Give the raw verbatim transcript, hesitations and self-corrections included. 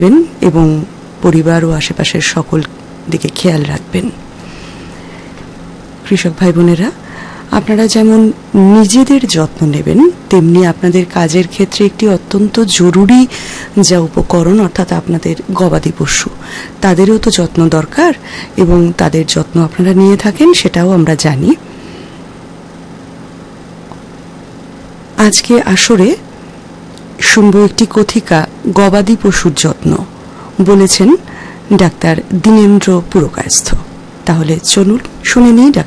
এবং পরিবার ও আশেপাশের সকল দিকে খেয়াল রাখবেন। কৃষক ভাই বোনেরা, আপনারা যেমন নিজেদের যত্ন নেবেন, তেমনি আপনাদের কাজের ক্ষেত্রে একটি অত্যন্ত জরুরি যা উপকরণ, অর্থাৎ আপনাদের গবাদি পশু, তাদেরও তো যত্ন দরকার এবং তাদের যত্ন আপনারা নিয়ে থাকেন, সেটাও আমরা জানি। আজকে আসরে শুনব একটি কথিকা, গবাদি পশুর যত্ন। বলেছেন ডাক্তার দীনেন্দ্র পুরকায়স্থ। তাহলে চলুন শুনে নিই ডাক্তার